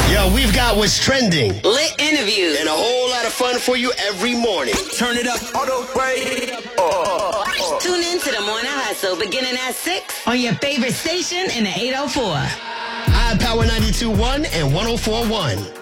Yo, we've got what's trending. Lit interviews. And a whole lot of fun for you every morning. Turn it up all the way. Tune in to the Morning Hustle beginning at 6 on your favorite station in the 804. High Power 92.1 and 104.1.